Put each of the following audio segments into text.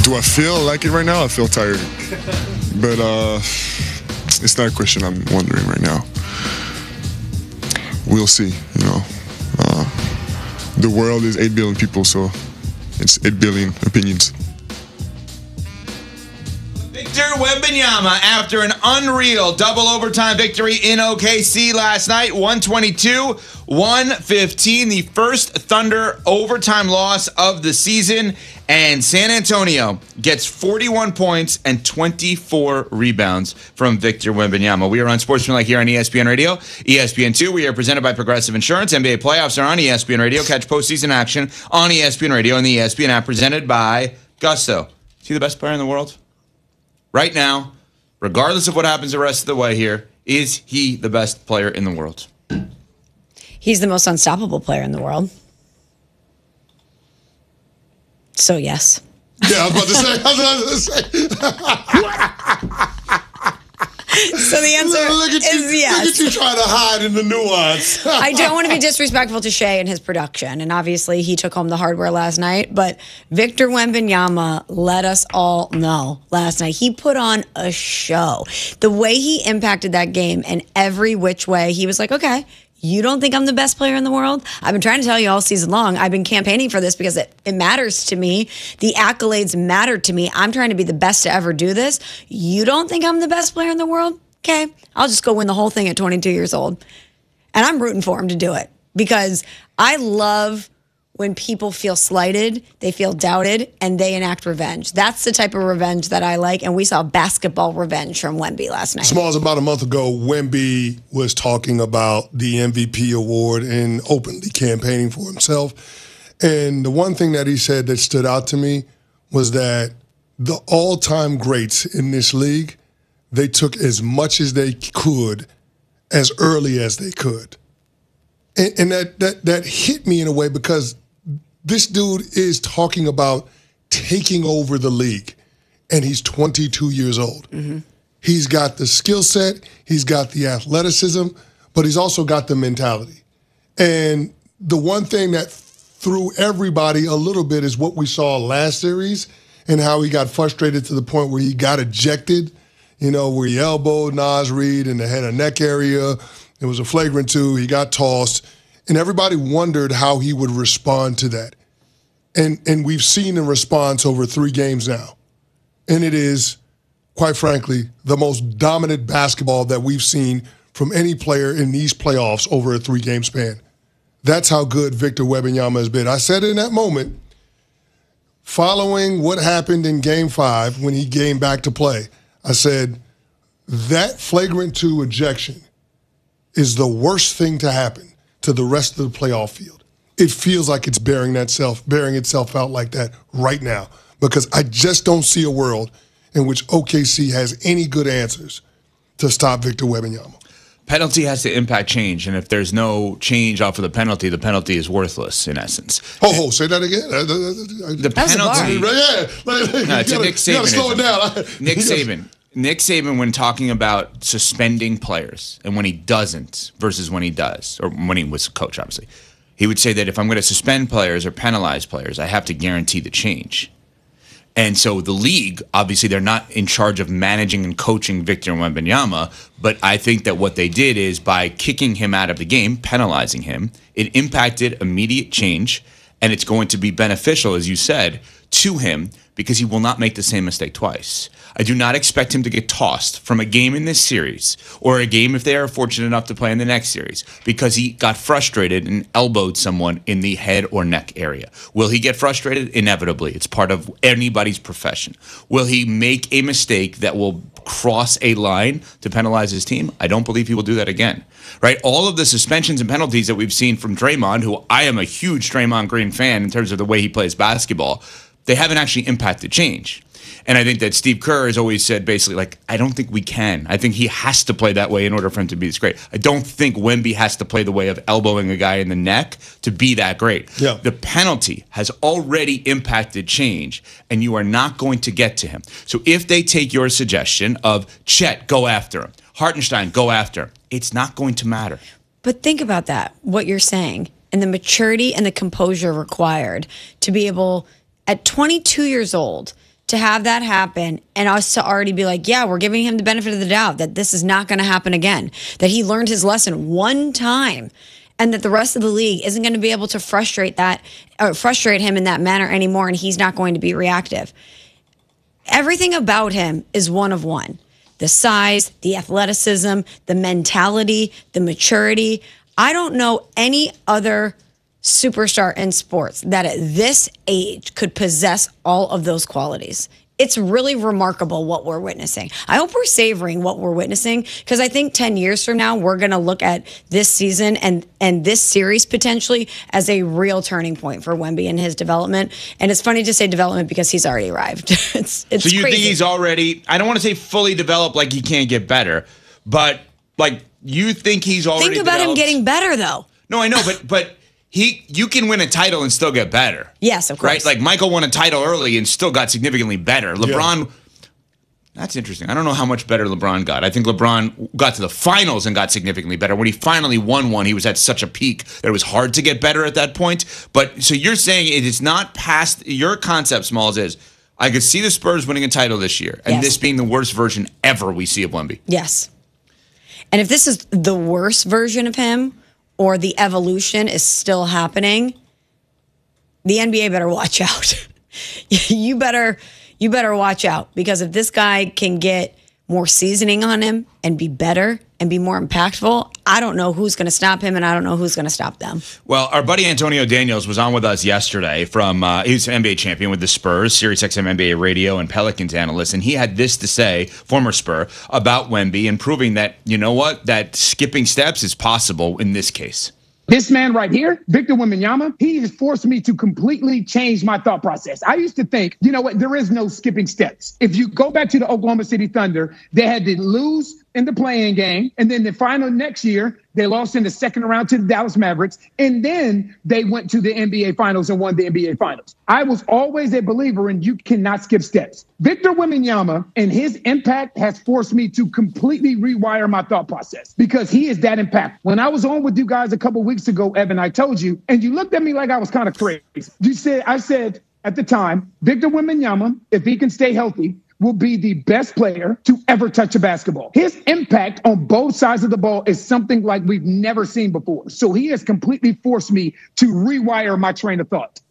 Do I feel like it right now? I feel tired. But it's not a question I'm wondering right now. We'll see, the world is 8 billion people, so it's 8 billion opinions. Victor Wembanyama, after an unreal double overtime victory in OKC last night, 122-115, the first Thunder overtime loss of the season, and San Antonio gets 41 points and 24 rebounds from Victor Wembanyama. We are on Sportsmanlike here on ESPN Radio, ESPN2. We are presented by Progressive Insurance. NBA playoffs are on ESPN Radio. Catch postseason action on ESPN Radio and the ESPN app, presented by Gusto. Is he the best player in the world? Right now, regardless of what happens the rest of the way here, is he the best player in the world? He's the most unstoppable player in the world. So, yes. Yeah, I was about to say. So the answer is yes. Look at you trying to hide in the nuance. I don't want to be disrespectful to Shea and his production, and obviously he took home the hardware last night, but Victor Wembanyama let us all know last night. He put on a show. The way he impacted that game in every which way, he was like, okay, you don't think I'm the best player in the world? I've been trying to tell you all season long. I've been campaigning for this because it matters to me. The accolades matter to me. I'm trying to be the best to ever do this. You don't think I'm the best player in the world? Okay, I'll just go win the whole thing at 22 years old. And I'm rooting for him to do it because I love when people feel slighted, they feel doubted, and they enact revenge. That's the type of revenge that I like, and we saw basketball revenge from Wemby last night. Smalls, about a month ago, Wemby was talking about the MVP award and openly campaigning for himself. And the one thing that he said that stood out to me was that the all-time greats in this league, they took as much as they could as early as they could. And that hit me in a way because this dude is talking about taking over the league, and he's 22 years old. Mm-hmm. He's got the skill set, he's got the athleticism, but he's also got the mentality. And the one thing that threw everybody a little bit is what we saw last series and how he got frustrated to the point where he got ejected, where he elbowed Naz Reid in the head and neck area. It was a flagrant 2. He got tossed. And everybody wondered how he would respond to that. And we've seen a response over 3 games now. And it is, quite frankly, the most dominant basketball that we've seen from any player in these playoffs over a 3-game span. That's how good Victor Wembanyama has been. I said in that moment, following what happened in Game 5 when he came back to play, I said, that flagrant 2 ejection is the worst thing to happen to the rest of the playoff field. It feels like it's bearing itself out like that right now because I just don't see a world in which OKC has any good answers to stop Victor Wembanyama. Penalty has to impact change, and if there's no change off of the penalty is worthless in essence. Say that again. The penalty. No, it's Nick Saban. You gotta slow it down. Nick Saban. Nick Saban, when talking about suspending players and when he doesn't versus when he does, or when he was a coach, obviously, he would say that if I'm going to suspend players or penalize players, I have to guarantee the change. And so the league, obviously, they're not in charge of managing and coaching Victor Wembanyama, but I think that what they did is by kicking him out of the game, penalizing him, it impacted immediate change, and it's going to be beneficial, as you said, to him because he will not make the same mistake twice. I do not expect him to get tossed from a game in this series or a game if they are fortunate enough to play in the next series because he got frustrated and elbowed someone in the head or neck area. Will he get frustrated? Inevitably. It's part of anybody's profession. Will he make a mistake that will cross a line to penalize his team? I don't believe he will do that again. Right? All of the suspensions and penalties that we've seen from Draymond, who I am a huge Draymond Green fan in terms of the way he plays basketball, they haven't actually impacted change. And I think that Steve Kerr has always said basically, I don't think we can. I think he has to play that way in order for him to be this great. I don't think Wemby has to play the way of elbowing a guy in the neck to be that great. Yeah. The penalty has already impacted change, and you are not going to get to him. So if they take your suggestion of Chet, go after him, Hartenstein, go after him, it's not going to matter. But think about that, what you're saying, and the maturity and the composure required to be able, at 22 years old, to have that happen and us to already be like, yeah, we're giving him the benefit of the doubt that this is not going to happen again, that he learned his lesson one time, and that the rest of the league isn't going to be able to frustrate him in that manner anymore, and he's not going to be reactive. Everything about him is one of one. The size, the athleticism, the mentality, the maturity. I don't know any other superstar in sports that at this age could possess all of those qualities. It's really remarkable what we're witnessing. I hope we're savoring what we're witnessing, because I think 10 years from now, we're going to look at this season and this series potentially as a real turning point for Wemby and his development. And it's funny to say development because he's already arrived. It's so you crazy. think he's already, I don't want to say fully developed like he can't get better, but like you think he's already Think about developed? him getting better, though. No, I know, but you can win a title and still get better. Yes, of course. Right? Like Michael won a title early and still got significantly better. LeBron, that's interesting. I don't know how much better LeBron got. I think LeBron got to the finals and got significantly better. When he finally won one, he was at such a peak that it was hard to get better at that point. But so you're saying it is not past your concept, Smalls, is I could see the Spurs winning a title this year and this being the worst version ever we see of Wemby. Yes. And if this is the worst version of him, or the evolution is still happening, the NBA better watch out. You better watch out, because if this guy can get more seasoning on him and be better and be more impactful, I don't know who's going to stop him, and I don't know who's going to stop them. Well, our buddy Antonio Daniels was on with us yesterday from, he's an NBA champion with the Spurs, SiriusXM NBA radio and Pelicans analyst, and he had this to say, former Spur, about Wemby and proving that, you know what, that skipping steps is possible in this case. This man right here, Victor Wembanyama, he has forced me to completely change my thought process. I used to think, you know what, there is no skipping steps. If you go back to the Oklahoma City Thunder, they had to lose in the play-in game, and then the final next year, they lost in the second round to the Dallas Mavericks, and then they went to the NBA Finals and won the NBA Finals. I was always a believer in you cannot skip steps. Victor Wembanyama and his impact has forced me to completely rewire my thought process, because he is that impact. When I was on with you guys a couple weeks ago, Evan, I told you, and you looked at me like I was kind of crazy. I said at the time, Victor Wembanyama, if he can stay healthy, will be the best player to ever touch a basketball. His impact on both sides of the ball is something like we've never seen before. So he has completely forced me to rewire my train of thought.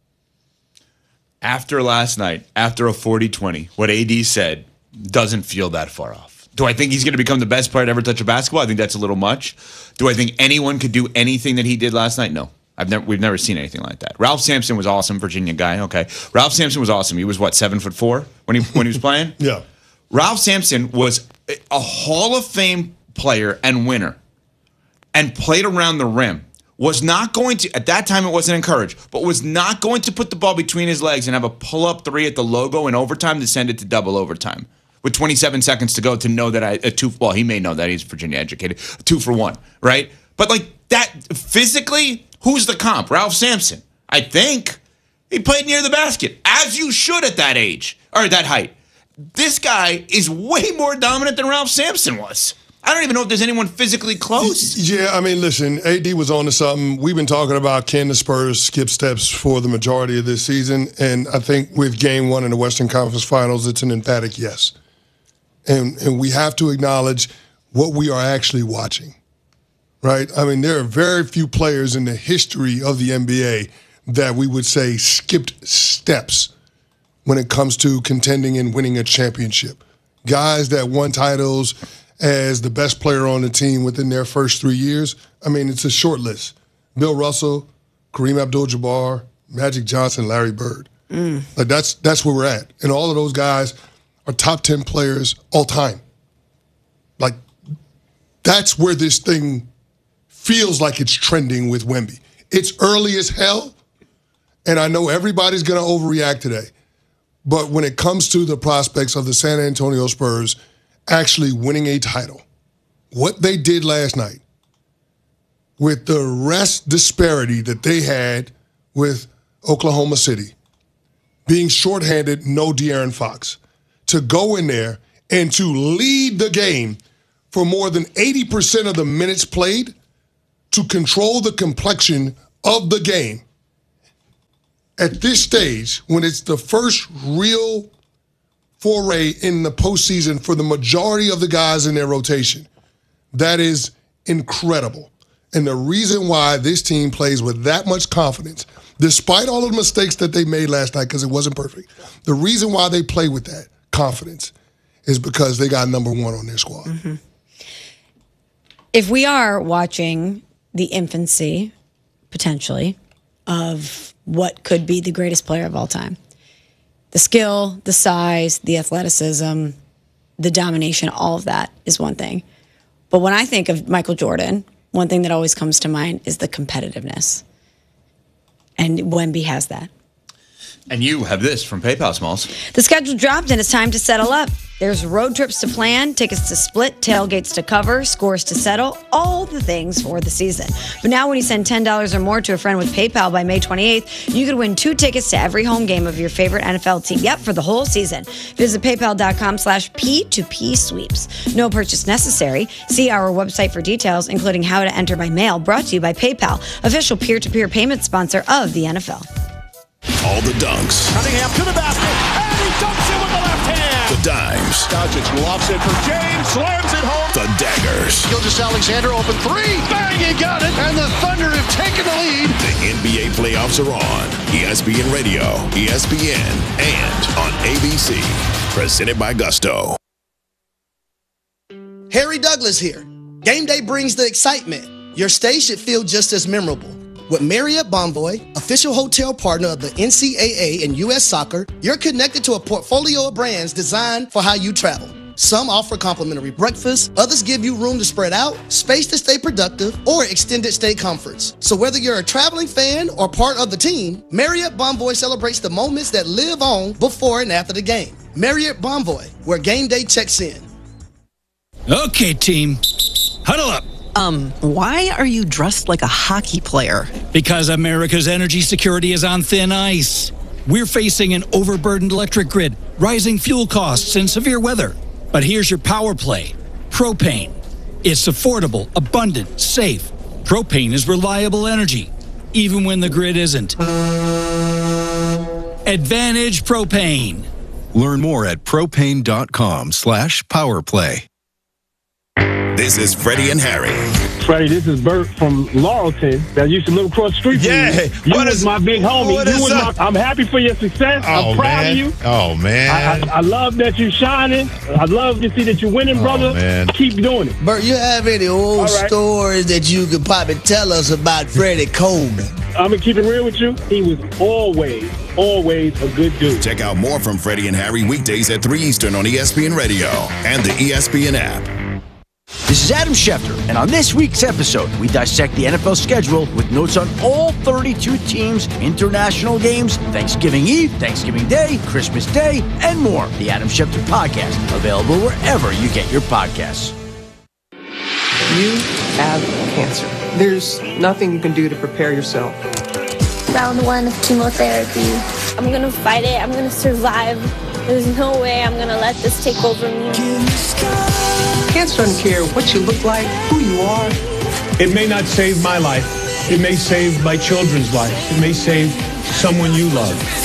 After last night, after a 40-20, what AD said doesn't feel that far off. Do I think he's going to become the best player to ever touch a basketball? I think that's a little much. Do I think anyone could do anything that he did last night? No. We've never seen anything like that. Ralph Sampson was awesome, Virginia guy. Okay, Ralph Sampson was awesome. He was what, 7'4" when he was playing? Yeah. Ralph Sampson was a Hall of Fame player and winner, and played around the rim. Was not going to, at that time it wasn't encouraged, but was not going to put the ball between his legs and have a pull-up three at the logo in overtime to send it to double overtime with 27 seconds to go to know that he may know that he's Virginia educated, 2-for-1, right? But like that physically. Who's the comp? Ralph Sampson. I think he played near the basket, as you should at that age, or that height. This guy is way more dominant than Ralph Sampson was. I don't even know if there's anyone physically close. Yeah, I mean, listen, AD was on to something. We've been talking about can the Spurs skip steps for the majority of this season, and I think with Game 1 in the Western Conference Finals, it's an emphatic yes. And we have to acknowledge what we are actually watching. Right? I mean, there are very few players in the history of the NBA that we would say skipped steps when it comes to contending and winning a championship. Guys that won titles as the best player on the team within their first 3 years, I mean, it's a short list. Bill Russell, Kareem Abdul-Jabbar, Magic Johnson, Larry Bird. Like that's where we're at. And all of those guys are top 10 players all time. Like, that's where this thing feels like it's trending with Wemby. It's early as hell, and I know everybody's going to overreact today. But when it comes to the prospects of the San Antonio Spurs actually winning a title, what they did last night with the rest disparity that they had with Oklahoma City, being shorthanded, no De'Aaron Fox, to go in there and to lead the game for more than 80% of the minutes played, to control the complexion of the game at this stage, when it's the first real foray in the postseason for the majority of the guys in their rotation. That is incredible. And the reason why this team plays with that much confidence, despite all of the mistakes that they made last night because it wasn't perfect, the reason why they play with that confidence is because they got number one on their squad. Mm-hmm. If we are watching the infancy, potentially, of what could be the greatest player of all time, the skill, the size, the athleticism, the domination, all of that is one thing. But when I think of Michael Jordan, one thing that always comes to mind is the competitiveness. And Wemby has that. And you have this from PayPal, Smalls. The schedule dropped and it's time to settle up. There's road trips to plan, tickets to split, tailgates to cover, scores to settle, all the things for the season. But now when you send $10 or more to a friend with PayPal by May 28th, you could win 2 tickets to every home game of your favorite NFL team. Yep, for the whole season. Visit paypal.com/P2P sweeps. No purchase necessary. See our website for details, including how to enter by mail. Brought to you by PayPal, official peer-to-peer payment sponsor of the NFL. All the dunks. Cunningham to the basket, and he dunks it with the left hand. The dimes. Doncic lofts it for James, slams it home. The daggers. Gilgeous-Alexander open three, bang, he got it, and the Thunder have taken the lead. The NBA playoffs are on ESPN Radio, ESPN, and on ABC. Presented by Gusto. Harry Douglas here. Game day brings the excitement. Your stay should feel just as memorable. With Marriott Bonvoy, official hotel partner of the NCAA and U.S. Soccer, you're connected to a portfolio of brands designed for how you travel. Some offer complimentary breakfast, others give you room to spread out, space to stay productive, or extended stay comforts. So whether you're a traveling fan or part of the team, Marriott Bonvoy celebrates the moments that live on before and after the game. Marriott Bonvoy, where game day checks in. Okay, team, huddle up. Why are you dressed like a hockey player? Because America's energy security is on thin ice. We're facing an overburdened electric grid, rising fuel costs, and severe weather. But here's your power play. Propane. It's affordable, abundant, safe. Propane is reliable energy, even when the grid isn't. Advantage Propane. Learn more at propane.com/powerplay. This is Freddie and Harry. Freddie, this is Bert from Laurelton that used to live across the street from you. You was my big homie. I'm happy for your success. I'm proud of you. Oh, man. I love that you're shining. I love to see that you're winning, brother. Man. Keep doing it. Bert, you have any old stories that you could probably tell us about Freddie Coleman? I'm going to keep it real with you. He was always a good dude. Check out more from Freddie and Harry weekdays at 3 Eastern on ESPN Radio and the ESPN app. This is Adam Schefter, and on this week's episode, we dissect the NFL schedule with notes on all 32 teams, international games, Thanksgiving Eve, Thanksgiving Day, Christmas Day, and more. The Adam Schefter Podcast, available wherever you get your podcasts. You have cancer. There's nothing you can do to prepare yourself. Round 1 of chemotherapy. I'm going to fight it. I'm going to survive. There's no way I'm going to let this take over me. Cancer doesn't care what you look like, who you are. It may not save my life. It may save my children's life. It may save someone you love.